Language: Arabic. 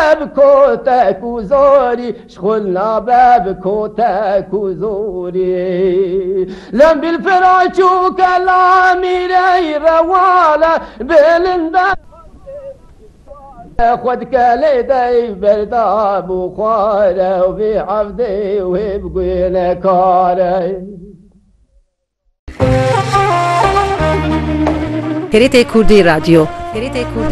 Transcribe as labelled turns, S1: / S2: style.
S1: بکوتک و زوری شخول نابه بکوتک و زوری لم بالفراش و کلامی رواله بلنده خود کلی دی برداب و خواره و بی عبده و بگوین کاره
S2: TRT Kurdî Radyo